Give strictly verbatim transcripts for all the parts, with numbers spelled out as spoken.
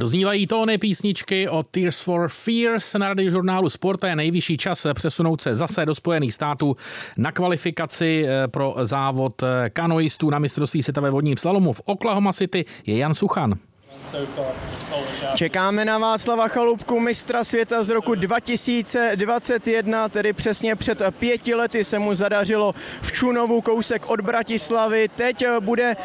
Doznívají tóny písničky od Tears for Fears na Radiožurnálu Sport a je nejvyšší čas přesunout se zase do Spojených států na kvalifikaci pro závod kanoistů na mistrovství světa ve vodním slalomu v Oklahoma City. Je Jan Suchan. Čekáme na Václava Chaloupku, mistra světa z roku dva tisíce dvacet jedna, tedy přesně před pěti lety se mu zadařilo v Čunovu, kousek od Bratislavy. Teď bude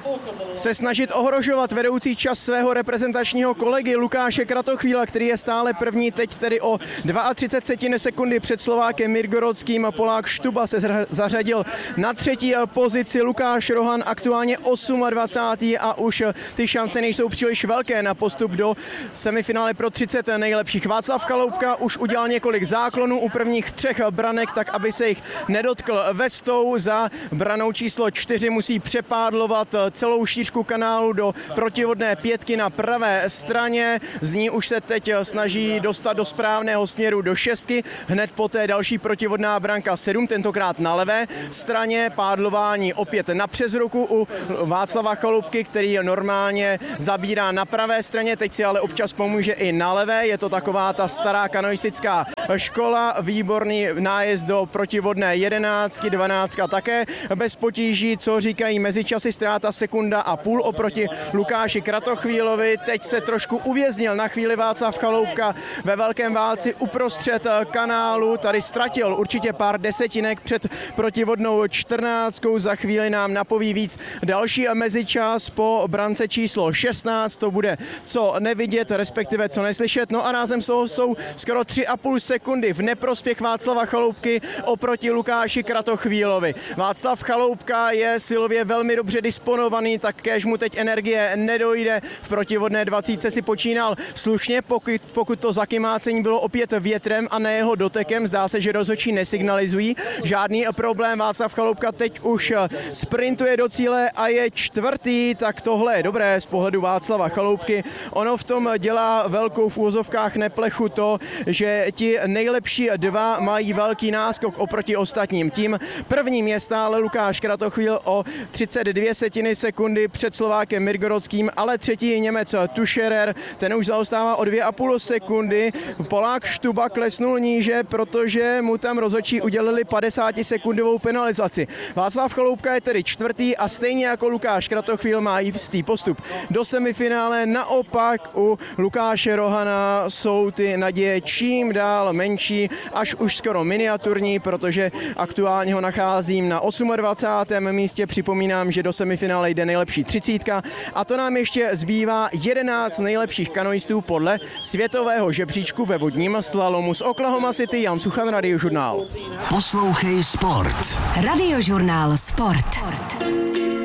se snažit ohrožovat vedoucí čas svého reprezentačního kolegy Lukáše Kratochvíla, který je stále první, teď tedy o třicet dva setin sekundy před Slovákem Mirgorodským. Polák Štuba se zařadil na třetí pozici, Lukáš Rohan aktuálně dvacátý osmý a už ty šance nejsou příliš velké na postup do semifinále pro třicet nejlepších. Václav Chaloupka už udělal několik záklonů u prvních třech branek, tak aby se jich nedotkl vestou. Za branou číslo čtyři musí přepádlovat celou šířku kanálu do protivodné pětky na pravé straně. Z ní už se teď snaží dostat do správného směru do šestky. Hned poté další protivodná branka sedm, tentokrát na levé straně. Pádlování opět na přes ruku u Václava Chaloupky, který normálně zabírá na pravé straně, teď si ale občas pomůže i na levé. Je to taková ta stará kanoistická škola, výborný nájezd do protivodné jedenáctky, dvanáctka také bez potíží, co říkají mezičasy, ztráta sekunda a půl oproti Lukáši Kratochvílovi. Teď se trošku uvěznil na chvíli Václav Chaloupka ve velkém válci uprostřed kanálu, tady ztratil určitě pár desetinek před protivodnou čtrnáctkou, za chvíli nám napoví víc další mezičas po brance číslo šestnáct, to bude co nevidět, respektive co neslyšet. No a rázem z toho jsou skoro tři a půl sekundy v neprospěch Václava Chaloupky oproti Lukáši Kratochvílovi. Václav Chaloupka je silově velmi dobře disponovaný, tak kéž mu teď energie nedojde. V protivodné dvacítce si počínal slušně, pokud, pokud to zakymácení bylo opět větrem a ne jeho dotekem. Zdá se, že rozhodčí nesignalizují žádný problém. Václav Chaloupka teď už sprintuje do cíle a je čtvrtý, tak tohle je dobré z pohledu Václava Chaloupky. Ono v tom dělá velkou v úvozovkách neplechu to, že ti nejlepší dva mají velký náskok oproti ostatním. Tím prvním je stále Lukáš Kratochvíl o třicet dvě setiny sekundy před Slovákem Mirgorodským, ale třetí je Němec Tušerer, ten už zaostává o dvě a půl sekundy. Polák Štuba klesnul níže, protože mu tam rozhodčí udělili padesátisekundovou penalizaci. Václav Chaloupka je tedy čtvrtý a stejně jako Lukáš Kratochvíl má jistý postup do semifinále. Naopak u Lukáše Rohana jsou ty naděje čím dál menší, až už skoro miniaturní, protože aktuálně ho nacházím na dvacátém osmém místě. Připomínám, že do semifinále jde nejlepší třicítka a to nám ještě zbývá jedenáct nejlepších kanoistů podle světového žebříčku ve vodním slalomu. Z Oklahoma City Jan Suchan, Radiožurnál. Poslouchej Sport. Radiožurnál Sport.